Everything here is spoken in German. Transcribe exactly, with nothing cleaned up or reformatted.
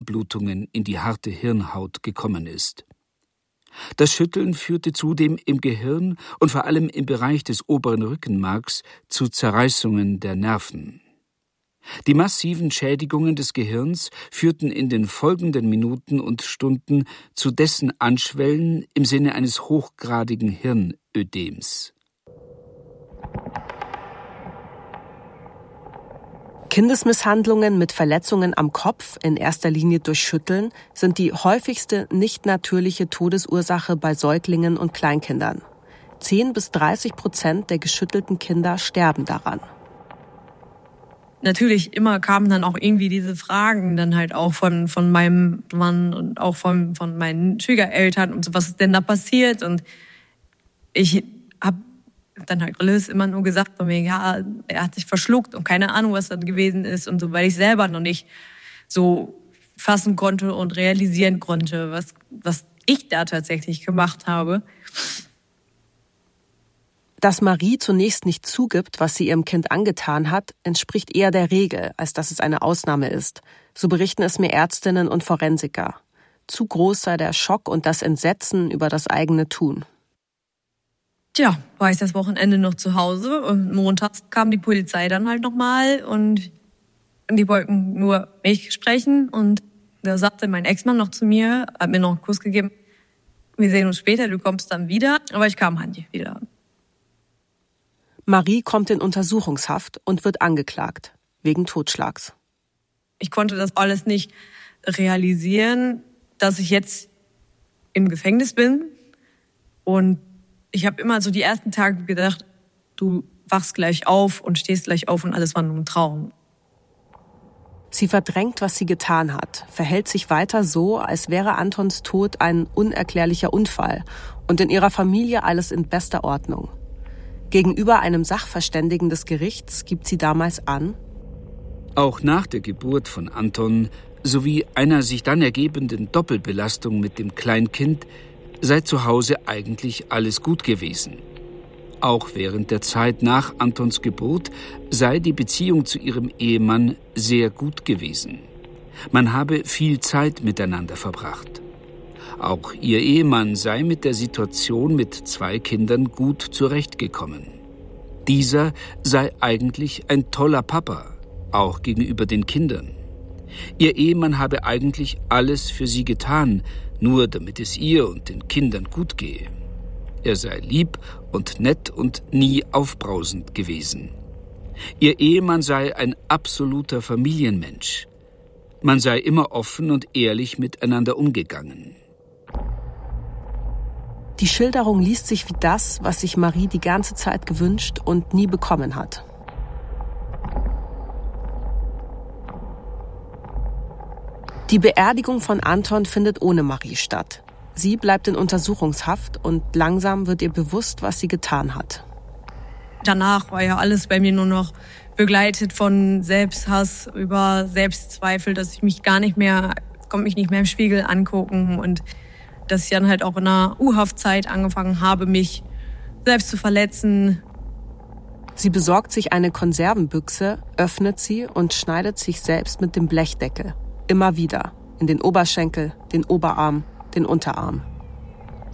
Einblutungen in die harte Hirnhaut gekommen ist. Das Schütteln führte zudem im Gehirn und vor allem im Bereich des oberen Rückenmarks zu Zerreißungen der Nerven. Die massiven Schädigungen des Gehirns führten in den folgenden Minuten und Stunden zu dessen Anschwellen im Sinne eines hochgradigen Hirnödems. Kindesmisshandlungen mit Verletzungen am Kopf, in erster Linie durch Schütteln, sind die häufigste nicht natürliche Todesursache bei Säuglingen und Kleinkindern. zehn bis dreißig Prozent der geschüttelten Kinder sterben daran. Natürlich immer kamen dann auch irgendwie diese Fragen dann halt auch von, von meinem Mann und auch von, von meinen Schwiegereltern und so, was ist denn da passiert? Und ich habe dann halt alles immer nur gesagt, ja, er hat sich verschluckt und keine Ahnung, was das gewesen ist und so, weil ich selber noch nicht so fassen konnte und realisieren konnte, was, was ich da tatsächlich gemacht habe. Dass Marie zunächst nicht zugibt, was sie ihrem Kind angetan hat, entspricht eher der Regel, als dass es eine Ausnahme ist. So berichten es mir Ärztinnen und Forensiker. Zu groß sei der Schock und das Entsetzen über das eigene Tun. Tja, war ich das Wochenende noch zu Hause und montags kam die Polizei dann halt nochmal und die wollten nur mich sprechen und da sagte mein Ex-Mann noch zu mir, hat mir noch einen Kuss gegeben, wir sehen uns später, du kommst dann wieder, aber ich kam halt nicht wieder. Marie kommt in Untersuchungshaft und wird angeklagt, wegen Totschlags. Ich konnte das alles nicht realisieren, dass ich jetzt im Gefängnis bin und ich habe immer so die ersten Tage gedacht, du wachst gleich auf und stehst gleich auf und alles war nur ein Traum. Sie verdrängt, was sie getan hat, verhält sich weiter so, als wäre Antons Tod ein unerklärlicher Unfall und in ihrer Familie alles in bester Ordnung. Gegenüber einem Sachverständigen des Gerichts gibt sie damals an: Auch nach der Geburt von Anton sowie einer sich dann ergebenden Doppelbelastung mit dem Kleinkind sei zu Hause eigentlich alles gut gewesen. Auch während der Zeit nach Antons Geburt sei die Beziehung zu ihrem Ehemann sehr gut gewesen. Man habe viel Zeit miteinander verbracht. Auch ihr Ehemann sei mit der Situation mit zwei Kindern gut zurechtgekommen. Dieser sei eigentlich ein toller Papa, auch gegenüber den Kindern. Ihr Ehemann habe eigentlich alles für sie getan, nur damit es ihr und den Kindern gut gehe. Er sei lieb und nett und nie aufbrausend gewesen. Ihr Ehemann sei ein absoluter Familienmensch. Man sei immer offen und ehrlich miteinander umgegangen. Die Schilderung liest sich wie das, was sich Marie die ganze Zeit gewünscht und nie bekommen hat. Die Beerdigung von Anton findet ohne Marie statt. Sie bleibt in Untersuchungshaft und langsam wird ihr bewusst, was sie getan hat. Danach war ja alles bei mir nur noch begleitet von Selbsthass über Selbstzweifel, dass ich mich gar nicht mehr, konnte mich nicht mehr im Spiegel angucken und dass ich dann halt auch in einer U-Haftzeit angefangen habe, mich selbst zu verletzen. Sie besorgt sich eine Konservenbüchse, öffnet sie und schneidet sich selbst mit dem Blechdeckel. Immer wieder. In den Oberschenkel, den Oberarm, den Unterarm.